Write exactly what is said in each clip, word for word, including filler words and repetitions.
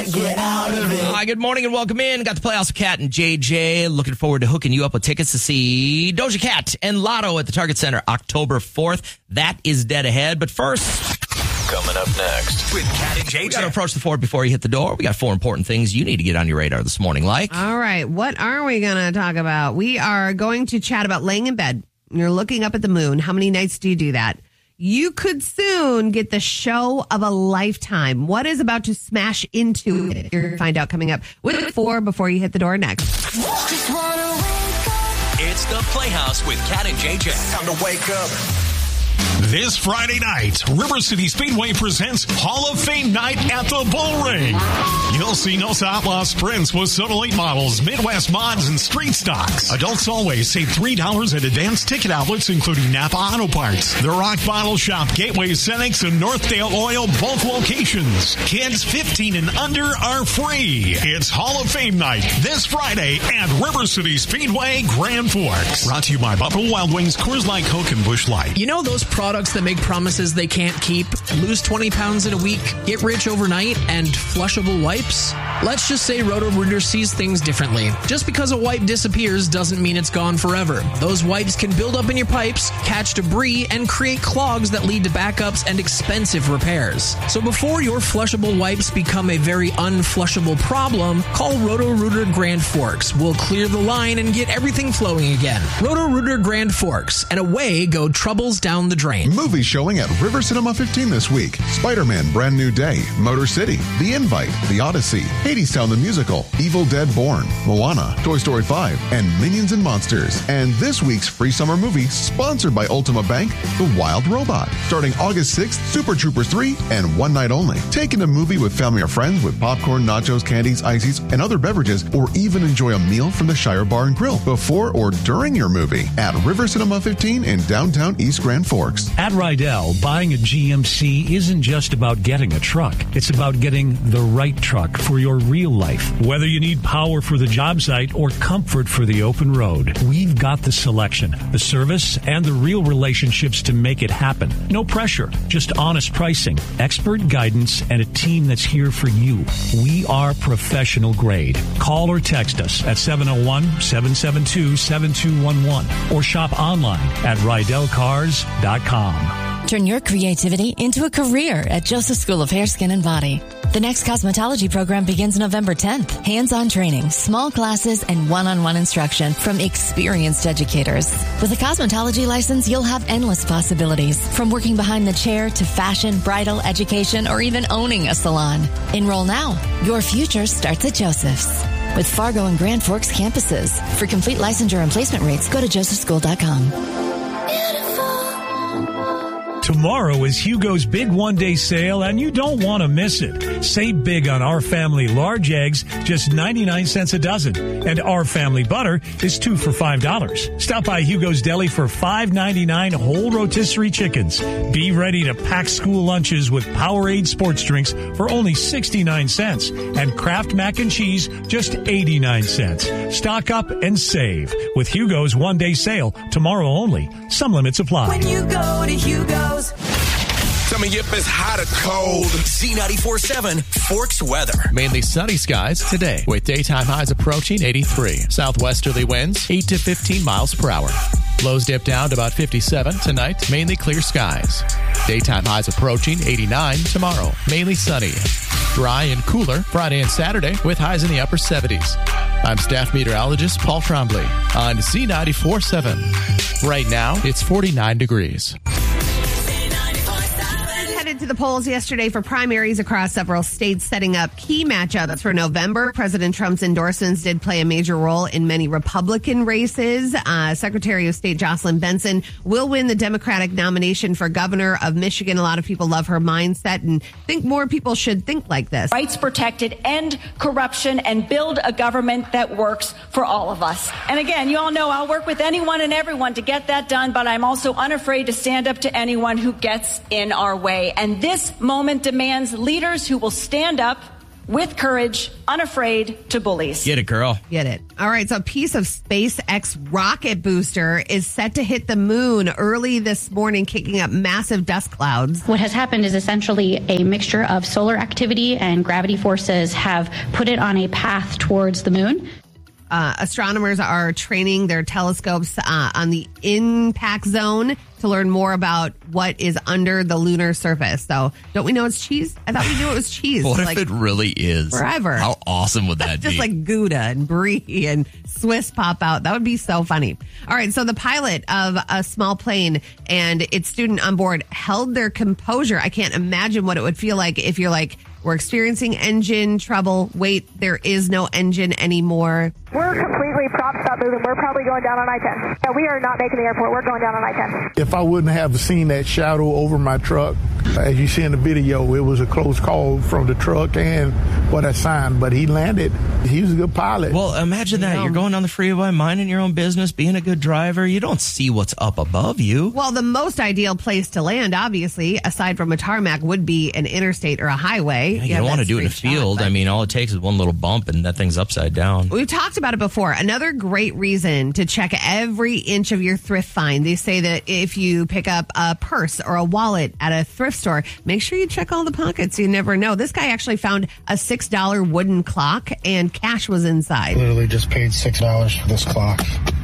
get out of it. Hi, good morning and welcome in. Got the Playhouse of Cat and J J. Looking forward to hooking you up with tickets to see Doja Cat and Lotto at the Target Center October fourth. That is dead ahead. But first... Coming up next with Cat and J J. We got to approach the Ford before you hit the door. We got four important things you need to get on your radar this morning, like. All right. What are we going to talk about? We are going to chat about laying in bed. You're looking up at the moon. How many nights do you do that? You could soon get the show of a lifetime. What is about to smash into it? You're going to find out coming up with four before you hit the door next. Just wanna wake up. It's the Playhouse with Cat and J J. Time to wake up. This Friday night, River City Speedway presents Hall of Fame Night at the Bull Ring. You'll see Nos Outlaw Sprints with Soda Late models, Midwest mods, and street stocks. Adults always save three dollars at advanced ticket outlets, including Napa Auto Parts, The Rock Bottle Shop, Gateway Cenex, and Northdale Oil, both locations. Kids fifteen and under are free. It's Hall of Fame Night this Friday at River City Speedway, Grand Forks. Brought to you by Buffalo Wild Wings, Coors Light, Coke, and Busch Light. You know those products that make promises they can't keep? Lose twenty pounds in a week, get rich overnight, and flushable wipes? Let's just say Roto-Rooter sees things differently. Just because a wipe disappears doesn't mean it's gone forever. Those wipes can build up in your pipes, catch debris, and create clogs that lead to backups and expensive repairs. So before your flushable wipes become a very unflushable problem, call Roto-Rooter Grand Forks. We'll clear the line and get everything flowing again. Roto-Rooter Grand Forks, and away go troubles down the drain. Movie showing at River Cinema fifteen this week. Spider-Man Brand New Day, Motor City, The Invite, The Odyssey, Hadestown the Musical, Evil Dead Born, Moana, Toy Story five, and Minions and Monsters. And this week's free summer movie, sponsored by Ultima Bank, The Wild Robot. Starting August sixth, Super Troopers three, and one night only. Take in a movie with family or friends with popcorn, nachos, candies, ices, and other beverages, or even enjoy a meal from the Shire Bar and Grill before or during your movie at River Cinema fifteen in downtown East Grand Forks. At Rydell, buying a G M C isn't just about getting a truck. It's about getting the right truck for your real life. Whether you need power for the job site or comfort for the open road, we've got the selection, the service, and the real relationships to make it happen. No pressure, just honest pricing, expert guidance, and a team that's here for you. We are professional grade. Call or text us at seven oh one, seven seven two, seven two one one or shop online at rydell cars dot com. Turn your creativity into a career at Joseph School of Hair, Skin, and Body. The next cosmetology program begins November tenth. Hands-on training, small classes, and one-on-one instruction from experienced educators. With a cosmetology license, you'll have endless possibilities, from working behind the chair to fashion, bridal, education, or even owning a salon. Enroll now. Your future starts at Joseph's. With Fargo and Grand Forks campuses. For complete licensure and placement rates, go to joseph school dot com. Tomorrow is Hugo's big one-day sale, and you don't want to miss it. Save big on Our Family large eggs, just ninety-nine cents a dozen. And Our Family butter is two for five dollars. Stop by Hugo's Deli for five ninety-nine whole rotisserie chickens. Be ready to pack school lunches with Powerade sports drinks for only sixty-nine cents. And Kraft mac and cheese, just eighty-nine cents. Stock up and save with Hugo's one-day sale. Tomorrow only. Some limits apply. When you go to Hugo's. Tell me if it's hot or cold. Z ninety-four point seven Forks weather. Mainly sunny skies today with daytime highs approaching eighty-three. Southwesterly winds eight to fifteen miles per hour. Lows dip down to about fifty-seven tonight. Mainly clear skies. Daytime highs approaching eighty-nine tomorrow. Mainly sunny. Dry and cooler Friday and Saturday with highs in the upper seventies. I'm staff meteorologist Paul Trombley on Z ninety-four point seven. Right now, it's forty-nine degrees. To the polls yesterday for primaries across several states, setting up key matchups for November. President Trump's endorsements did play a major role in many Republican races. Uh, Secretary of State Jocelyn Benson will win the Democratic nomination for governor of Michigan. A lot of people love her mindset and think more people should think like this. Rights protected, end corruption, and build a government that works for all of us. And again, you all know I'll work with anyone and everyone to get that done, but I'm also unafraid to stand up to anyone who gets in our way. And this moment demands leaders who will stand up with courage, unafraid to bullies. Get it, girl. Get it. All right. So a piece of SpaceX rocket booster is set to hit the moon early this morning, kicking up massive dust clouds. What has happened is essentially a mixture of solar activity and gravity forces have put it on a path towards the moon. Uh, astronomers are training their telescopes uh, on the impact zone to learn more about what is under the lunar surface. So, don't we know it's cheese? I thought we knew it was cheese. What like, if it really is? Forever. How awesome would that Just be? like Gouda and Brie and Swiss pop out. That would be so funny. All right, so the pilot of a small plane and its student on board held their composure. I can't imagine what it would feel like if you're like, we're experiencing engine trouble. Wait, there is no engine anymore. We're completely propped up moving. We're probably going down on I ten. Yeah, we are not making the airport. We're going down on I ten. If I wouldn't have seen that shadow over my truck, as you see in the video, it was a close call from the truck and what I signed, but he landed. He was a good pilot. Well, imagine that. You're going down the freeway, minding your own business, being a good driver. You don't see what's up above you. Well, the most ideal place to land, obviously, aside from a tarmac, would be an interstate or a highway. Yeah, you, you don't want to do it in a field. Shot, I mean, all it takes is one little bump and that thing's upside down. We've talked about it before. Another great reason to check every inch of your thrift find. They say that if you pick up a purse or a wallet at a thrift store, make sure you check all the pockets. You never know. This guy actually found a six dollar wooden clock and cash was inside. Literally just paid six dollars for this clock.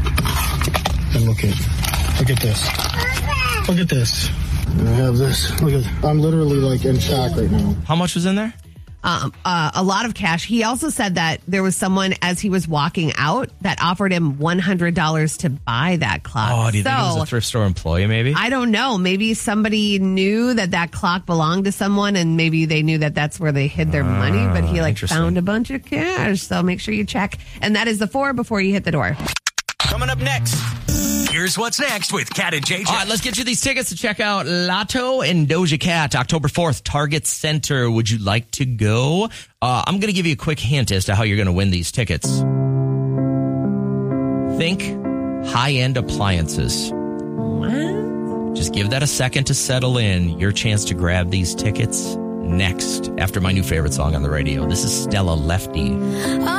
And look at, look at this. Look at this. I have this. Look at, I'm literally like in shock right now. How much was in there? Um, uh, a lot of cash. He also said that there was someone as he was walking out that offered him one hundred dollars to buy that clock. Oh, do you so, think it was a thrift store employee maybe? I don't know. Maybe somebody knew that that clock belonged to someone and maybe they knew that that's where they hid their uh, money, but he like found a bunch of cash. So make sure you check. And that is the four before you hit the door. Coming up next, here's what's next with Cat and J J. All right, let's get you these tickets to check out Lotto and Doja Cat, October fourth, Target Center. Would you like to go? Uh, I'm going to give you a quick hint as to how you're going to win these tickets. Think high-end appliances. What? Just give that a second to settle in. Your chance to grab these tickets next after my new favorite song on the radio. This is Stella Lefty.